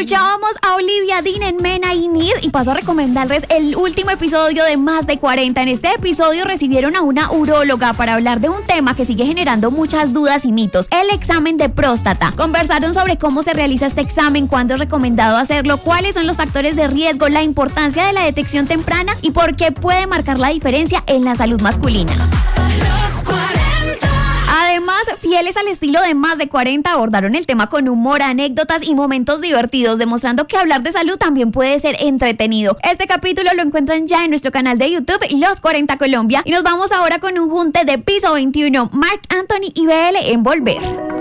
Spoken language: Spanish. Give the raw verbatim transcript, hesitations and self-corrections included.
Escuchábamos a Olivia Dean en Men I Need y paso a recomendarles el último episodio de Más de cuarenta. En este episodio recibieron a una uróloga para hablar de un tema que sigue generando muchas dudas y mitos, el examen de próstata. Conversaron sobre cómo se realiza este examen, cuándo es recomendado hacerlo, cuáles son los factores de riesgo, la importancia de la detección temprana y por qué puede marcar la diferencia en la salud masculina. Además, fieles al estilo de Más de cuarenta, abordaron el tema con humor, anécdotas y momentos divertidos, demostrando que hablar de salud también puede ser entretenido. Este capítulo lo encuentran ya en nuestro canal de YouTube, Los cuarenta Colombia, y nos vamos ahora con un junte de Piso veintiuno, Marc Anthony y B L en Volver.